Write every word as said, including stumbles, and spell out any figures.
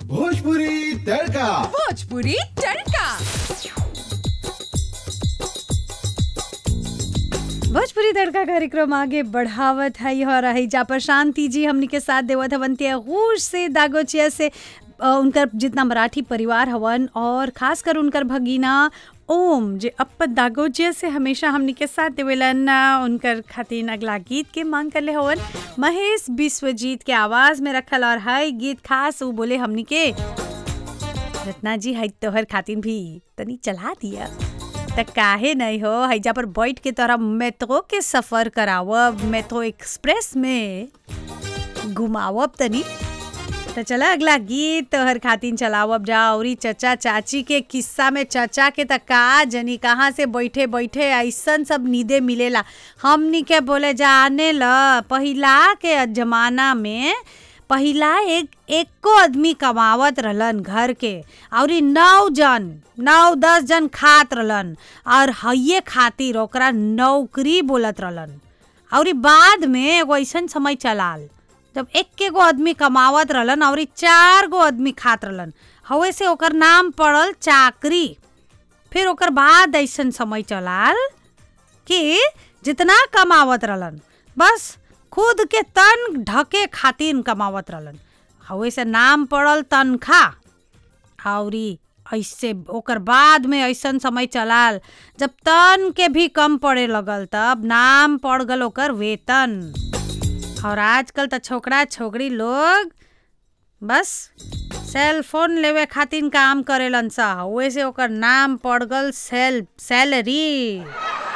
भोजपुरी तड़का। भोजपुरी तड़का। भोजपुरी तड़का कार्यक्रम आगे बढ़ावत है और रही जा पर शांति जी हमनी के साथ देवत हवंती गूश से दागोचिया से अ, उनकर जितना मराठी परिवार हवन और खास कर उनकर भगीना ओम जे अप दागोचिया से हमेशा हमनी के साथ देवेलन अ, उनकर खातिर अगला गीत के मांग करले हवन महेश विश्वजीत के आवाज में रखल और है गीत खास वो बोले हमनी के रत्ना जी है तोहर खातिर भी तनी चला दिया त काहे नहीं हो हैजा पर बैठ के तोरा मेट्रो के सफर करावब मेट्रो एक्सप्रेस में घुमावब तनी तो चला अगला गीत तोहर खातिर चलावब जा औरी चचा चाची के किस्सा में चचा के त का जनी कहाँ से बैठे बैठे ऐसन सब नींदे मिलेला हमनी के बोले जाने ल पहिला के जमाना में पहिला एक एको आदमी कमावत रहलन घर के और नौ जन नौ दस जन खात रहलन और हइये खातिर ओकरा नौकरी बोलत रहलन और बाद में एगो ऐसन समय चलाल जब एक गो आदमी कमावत रहलन और चार गो आदमी खात रहलन हवे से ओकर नाम पड़ल चाकरी। फिर ओकर बाद ऐसन समय चलाल कि जितना कमावत रहलन बस खुद के तन ढके खातिर कमावत रहलन हवे से नाम पड़ल तनखा। औरी ऐसे ओकर बाद में ऐसन समय चलाल जब तन के भी कम पड़े लगल तब नाम पड़ गल ओकर वेतन। और आजकल तो छोकरा छोकरी लोग बस सेल फोन लेवे खातिर काम करेलन सा हवे से ओकर नाम पड़ गल सेल सैलरी।